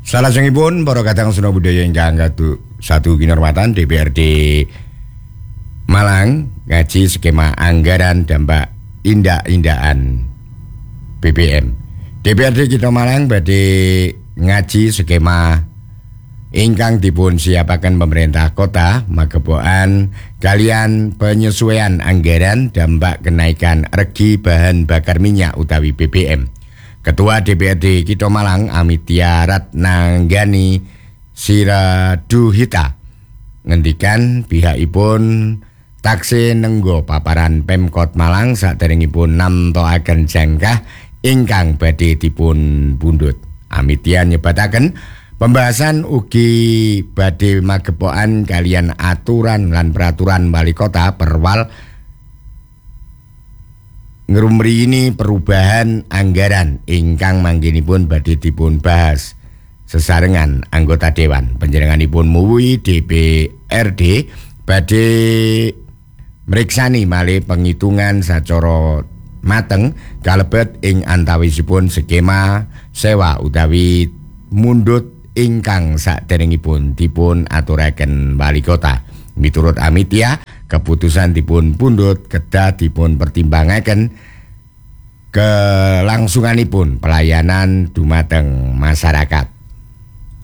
Salajengipun para kadang suna budaya ingkang satu kinurmatan DPRD Malang ngaji skema anggaran dampak indak-indakan BBM. DPRD kita Malang badhe ngaji skema ingkang dipun siapaken pemerintah kota Magepokan kalian penyesuaian anggaran dampak kenaikan regi bahan bakar minyak utawi BBM. Ketua DPRD Kito Malang Amitya Ratnanggani Siraduhita ngendikan pihakipun taksih nenggo paparan Pemkot Malang saderengipun namtoaken jangkah ingkang badhe dipun pundhut. Amitya nyebataken pembahasan ugi badhe magepokan kalian aturan lan peraturan wali kota perwal ngrumri ini perubahan anggaran ingkang manggenipun badhe dipun bahas sesarengan anggota dewan. Panjenenganipun muwi DPRD badhe mriksani malih penghitungan sacara mateng kalebet ing antawisipun skema sewa utawi mundhut ingkang saderengipun dipun aturaken wali kota. Miturut Amitya, keputusan dipun pundhut kedah dipun pertimbangaken kelangsunganipun pelayanan dumateng masyarakat.